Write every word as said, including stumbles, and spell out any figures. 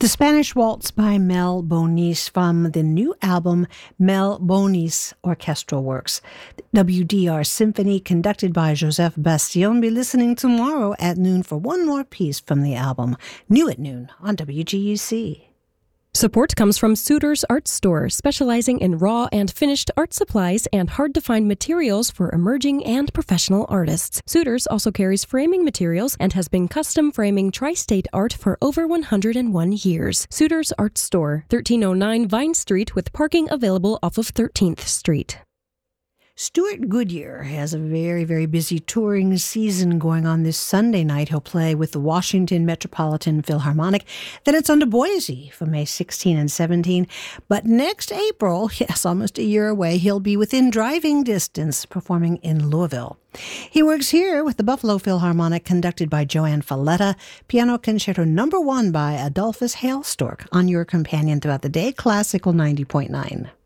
The Spanish Waltz by Mel Bonis from the new album Mel Bonis Orchestral Works. W D R Symphony, conducted by Joseph Bastion, be listening tomorrow at noon for one more piece from the album, New at Noon on W G U C. Support comes from Suitors Art Store, specializing in raw and finished art supplies and hard-to-find materials for emerging and professional artists. Suitors also carries framing materials and has been custom framing tri-state art for over one hundred one years. Suitors Art Store, thirteen oh nine Vine Street, with parking available off of thirteenth Street. Stuart Goodyear has a very, very busy touring season going on this Sunday night. He'll play with the Washington Metropolitan Philharmonic. Then it's on to Boise for May sixteenth and seventeenth. But next April, yes, almost a year away, he'll be within driving distance performing in Louisville. He works here with the Buffalo Philharmonic, conducted by Joanne Falletta. Piano Concerto Number One by Adolphus Hailstork on your companion throughout the day, Classical ninety point nine.